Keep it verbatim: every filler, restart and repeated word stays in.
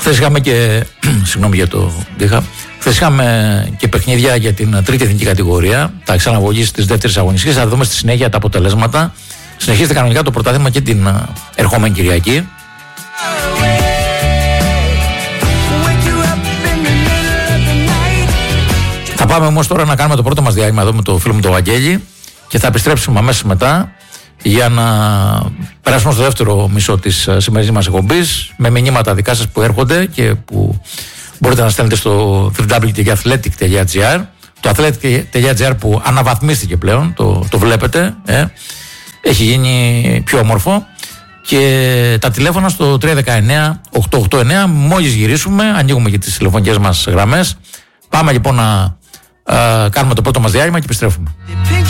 Χθες είχαμε και. Συγγνώμη για το είχα. Χθες είχαμε και παιχνίδια για την τρίτη εθνική κατηγορία. Τα εξαναβολής της δεύτερης αγωνιστικής. Θα δούμε στη συνέχεια τα αποτελέσματα. Συνεχίζεται κανονικά το πρωτάθλημα και την ερχόμενη Κυριακή. Θα πάμε όμως τώρα να κάνουμε το πρώτο μας διάλειμμα εδώ με το φίλο μου τον Βαγγέλη και θα επιστρέψουμε αμέσως μετά για να περάσουμε στο δεύτερο μισό της σημερινής μας εκπομπής με μηνύματα δικά σας που έρχονται και που μπορείτε να στέλνετε στο double-u double-u double-u τελεία athletic τελεία gr, το athletic τελεία gr που αναβαθμίστηκε πλέον, το, το βλέπετε, ε, έχει γίνει πιο όμορφο, και τα τηλέφωνα στο τρία ένα εννιά οκτώ οκτώ εννιά. Μόλις γυρίσουμε ανοίγουμε και τις τηλεφωνικές μας γραμμές. Πάμε λοιπόν να α, κάνουμε το πρώτο μας διάλειμμα και επιστρέφουμε.